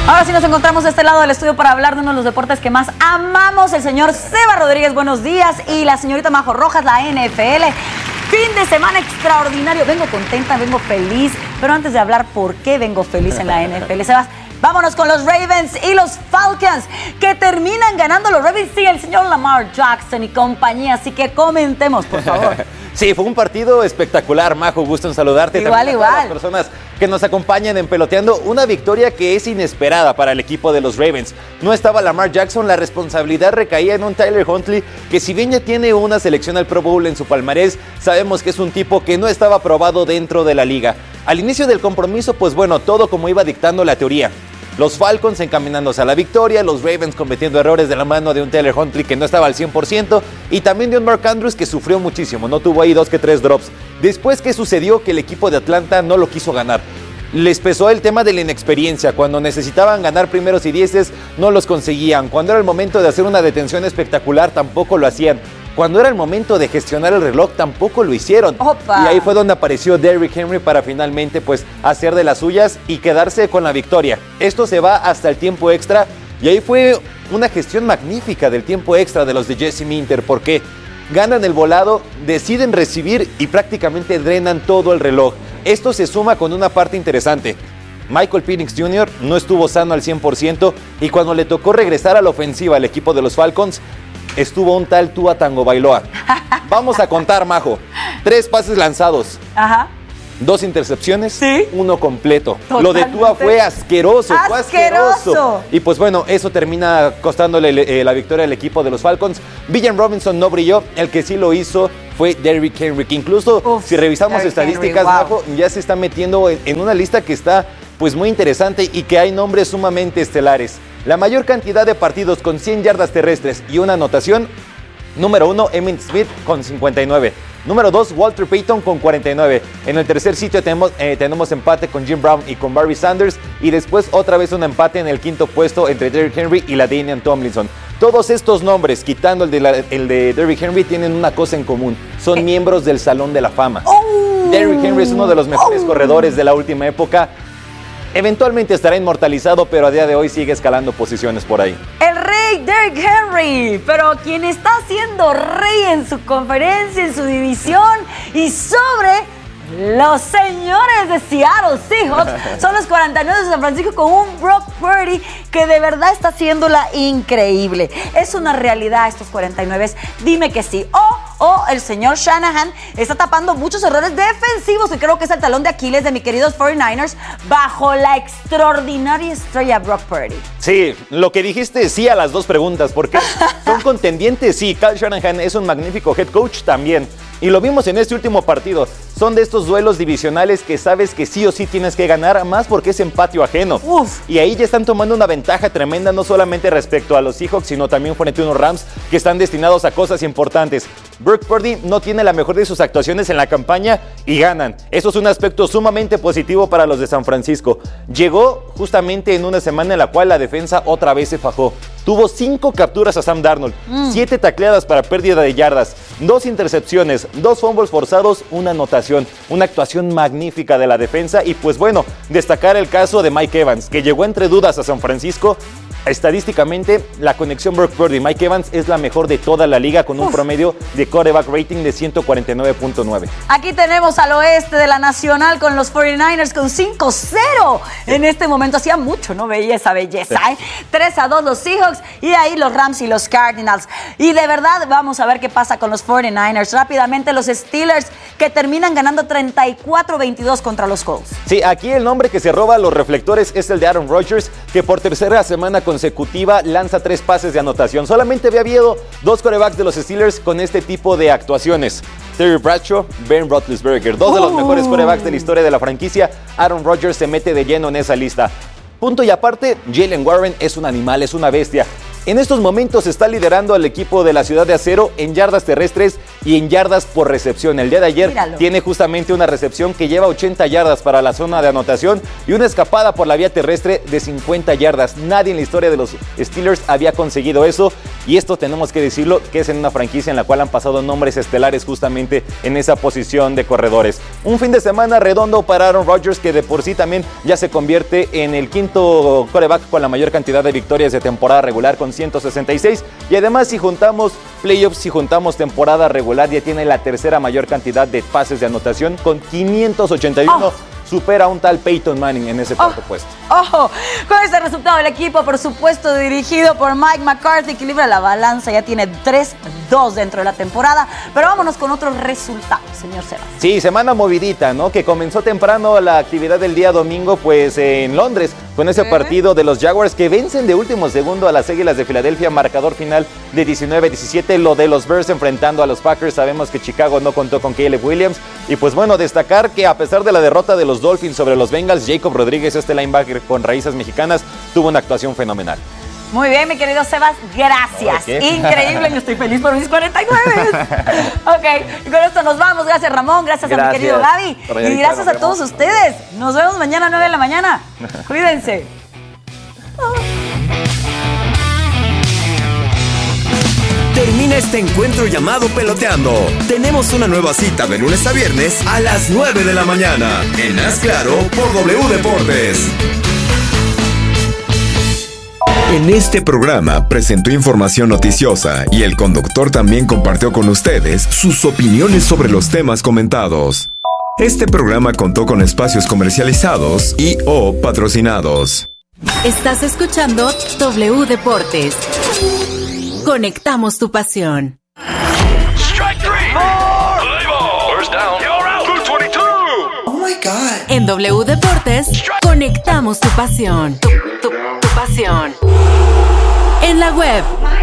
Ahora sí nos encontramos de este lado del estudio para hablar de uno de los deportes que más amamos, el señor Seba Rodríguez, buenos días, y la señorita Majo Rojas, la NFL. Fin de semana extraordinario, vengo contenta, vengo feliz, pero antes de hablar por qué vengo feliz en la NFL, Sebas, vámonos con los Ravens y los Falcons, que terminan ganando los Ravens, sí, el señor Lamar Jackson y compañía, así que comentemos, por favor. Sí, fue un partido espectacular, Majo, gusto en saludarte. Igual. A todas las personas que nos acompañan en Peloteando, una victoria que es inesperada para el equipo de los Ravens. No estaba Lamar Jackson, la responsabilidad recaía en un Tyler Huntley, que si bien ya tiene una selección al Pro Bowl en su palmarés, sabemos que es un tipo que no estaba probado dentro de la liga. Al inicio del compromiso, pues bueno, todo como iba dictando la teoría. Los Falcons encaminándose a la victoria, los Ravens cometiendo errores de la mano de un Tyler Huntley que no estaba al 100% y también de un Mark Andrews que sufrió muchísimo, no tuvo ahí 2 que 3 drops. Después, ¿qué sucedió? Que el equipo de Atlanta no lo quiso ganar. Les pesó el tema de la inexperiencia. Cuando necesitaban ganar primeros y dieces, no los conseguían. Cuando era el momento de hacer una detención espectacular, tampoco lo hacían. Cuando era el momento de gestionar el reloj, tampoco lo hicieron. ¡Opa! Y ahí fue donde apareció Derrick Henry para finalmente pues hacer de las suyas y quedarse con la victoria. Esto se va hasta el tiempo extra y ahí fue una gestión magnífica del tiempo extra de los de Jesse Minter, porque ganan el volado, deciden recibir y prácticamente drenan todo el reloj. Esto se suma con una parte interesante. Michael Penix Jr. no estuvo sano al 100% y cuando le tocó regresar a la ofensiva al equipo de los Falcons, estuvo un tal Tua Tagovailoa. Vamos a contar, Majo. 3 pases lanzados. Ajá. 2 intercepciones, ¿Sí? 1 completo. Totalmente. Lo de Tua fue asqueroso, fue asqueroso. Y pues bueno, eso termina costándole la victoria al equipo de los Falcons. Villan Robinson no brilló, el que sí lo hizo fue Derrick Henry, que incluso si revisamos Derrick estadísticas, Henry, wow, Majo, ya se está metiendo en una lista que está pues muy interesante y que hay nombres sumamente estelares. La mayor cantidad de partidos con 100 yardas terrestres y una anotación. Número 1, Emmitt Smith con 59. Número 2, Walter Payton con 49. En el tercer sitio tenemos empate con Jim Brown y con Barry Sanders. Y después otra vez un empate en el quinto puesto entre Derrick Henry y la Damian Tomlinson. Todos estos nombres, quitando el de Derrick Henry, tienen una cosa en común. Son miembros del Salón de la Fama. Derrick Henry es uno de los mejores corredores de la última época. Eventualmente estará inmortalizado, pero a día de hoy sigue escalando posiciones por ahí. El rey Derrick Henry, pero quien está siendo rey en su conferencia, en su división y sobre los señores de Seattle Seahawks, son los 49 de San Francisco con un Brock Purdy que de verdad está haciéndola increíble. Es una realidad estos 49, dime que sí. O el señor Shanahan está tapando muchos errores defensivos y creo que es el talón de Aquiles de mis queridos 49ers bajo la extraordinaria estrella Brock Purdy. Sí, lo que dijiste sí a las 2 preguntas, porque son contendientes, sí, Kyle Shanahan es un magnífico head coach también. Y lo vimos en este último partido. Son de estos duelos divisionales que sabes que sí o sí tienes que ganar, más porque es en patio ajeno. Uf. Y ahí ya están tomando una ventaja tremenda, no solamente respecto a los Seahawks, sino también frente a unos Rams que están destinados a cosas importantes. Brock Purdy no tiene la mejor de sus actuaciones en la campaña y ganan. Eso es un aspecto sumamente positivo para los de San Francisco. Llegó justamente en una semana en la cual la defensa otra vez se fajó. Tuvo 5 capturas a Sam Darnold, 7 tacleadas para pérdida de yardas, 2 intercepciones, 2 fumbles forzados, una anotación. Una actuación magnífica de la defensa y pues bueno, destacar el caso de Mike Evans, que llegó entre dudas a San Francisco. Estadísticamente, la conexión Brock Purdy-Mike Evans es la mejor de toda la liga con un promedio de quarterback rating de 149.9. Aquí tenemos al oeste de la Nacional con los 49ers con 5-0. En este momento hacía mucho, no veía esa belleza, ¿eh? 3-2 los Seahawks y ahí los Rams y los Cardinals. Y de verdad vamos a ver qué pasa con los 49ers. Rápidamente los Steelers que terminan ganando 34-22 contra los Colts. Sí, aquí el nombre que se roba los reflectores es el de Aaron Rodgers, que por tercera semana consecutiva lanza 3 pases de anotación. Solamente había habido 2 quarterbacks de los Steelers con este tipo de actuaciones. Terry Bradshaw, Ben Roethlisberger, 2 de los mejores quarterbacks de la historia de la franquicia. Aaron Rodgers se mete de lleno en esa lista. Punto y aparte, Jalen Warren es un animal, es una bestia. En estos momentos está liderando al equipo de la Ciudad de Acero en yardas terrestres y en yardas por recepción. El día de ayer tiene justamente una recepción que lleva 80 yardas para la zona de anotación y una escapada por la vía terrestre de 50 yardas. Nadie en la historia de los Steelers había conseguido eso y esto tenemos que decirlo, que es en una franquicia en la cual han pasado nombres estelares justamente en esa posición de corredores. Un fin de semana redondo para Aaron Rodgers, que de por sí también ya se convierte en el quinto quarterback con la mayor cantidad de victorias de temporada regular con 166, y además si juntamos playoffs, si juntamos temporada regular, ya tiene la tercera mayor cantidad de pases de anotación con 581. Supera a un tal Peyton Manning en ese cuarto puesto. ¡Ojo! Con este resultado, el equipo, por supuesto, dirigido por Mike McCarthy, equilibra la balanza, ya tiene 3-2 dentro de la temporada. Pero vámonos con otros resultados, señor Sebas. Sí, semana movidita, ¿no? Que comenzó temprano la actividad del día domingo, pues en Londres, con ese partido de los Jaguars que vencen de último segundo a las Águilas de Filadelfia, marcador final de 19-17. Lo de los Bears enfrentando a los Packers, sabemos que Chicago no contó con Caleb Williams. Y pues bueno, destacar que a pesar de la derrota de los Dolphins sobre los Bengals, Jacob Rodríguez, este linebacker con raíces mexicanas, tuvo una actuación fenomenal. Muy bien, mi querido Sebas, gracias. Okay. Increíble, yo estoy feliz por mis 49. Ok, y con esto nos vamos. Gracias, Ramón, gracias a mi querido Gaby. Y gracias a todos ustedes. Nos vemos mañana a 9 de la mañana. Cuídense. Termina este encuentro llamado Peloteando. Tenemos una nueva cita de lunes a viernes a las 9 de la mañana. En Haz Claro por W Deportes. En este programa presentó información noticiosa y el conductor también compartió con ustedes sus opiniones sobre los temas comentados. Este programa contó con espacios comercializados y o patrocinados. Estás escuchando W Deportes. Conectamos tu pasión. Strike three. Play ball. First down. You're out. 222. Oh my God. En W Deportes, conectamos tu pasión. Tu pasión. En la web.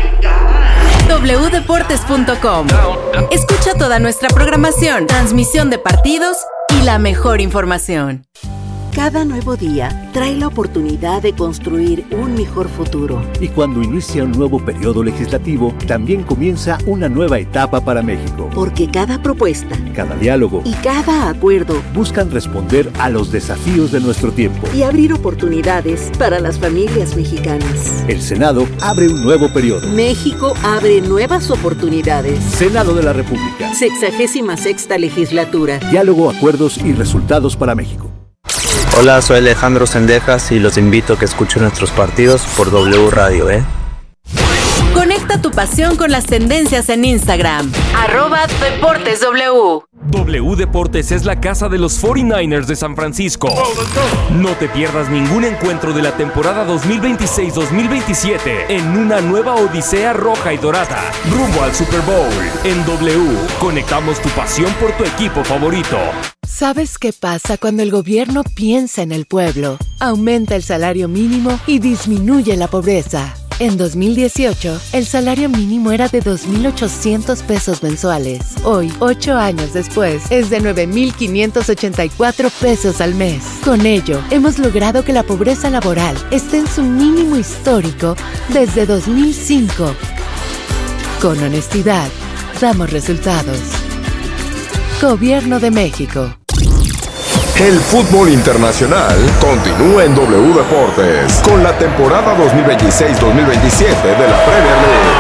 wdeportes.com. Escucha toda nuestra programación, transmisión de partidos y la mejor información. Cada nuevo día trae la oportunidad de construir un mejor futuro. Y cuando inicia un nuevo periodo legislativo, también comienza una nueva etapa para México. Porque cada propuesta, cada diálogo y cada acuerdo buscan responder a los desafíos de nuestro tiempo y abrir oportunidades para las familias mexicanas. El Senado abre un nuevo periodo. México abre nuevas oportunidades. Senado de la República. 66ª legislatura. Diálogo, acuerdos y resultados para México. Hola, soy Alejandro Sendejas y los invito a que escuchen nuestros partidos por W Radio, Conecta tu pasión con las tendencias en Instagram. @DeportesW. W Deportes es la casa de los 49ers de San Francisco. No te pierdas ningún encuentro de la temporada 2026-2027 en una nueva odisea roja y dorada, rumbo al Super Bowl. En W, conectamos tu pasión por tu equipo favorito. ¿Sabes qué pasa cuando el gobierno piensa en el pueblo? Aumenta el salario mínimo y disminuye la pobreza. En 2018, el salario mínimo era de 2,800 pesos mensuales. Hoy, 8 años después, es de 9,584 pesos al mes. Con ello, hemos logrado que la pobreza laboral esté en su mínimo histórico desde 2005. Con honestidad, damos resultados. Gobierno de México. El fútbol internacional continúa en W Deportes con la temporada 2026-2027 de la Premier League.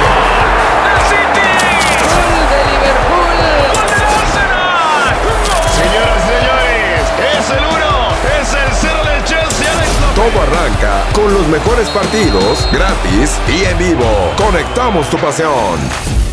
Señoras y señores, es el 1, es el 0 del Chelsea. Todo arranca con los mejores partidos, gratis y en vivo. Conectamos tu pasión.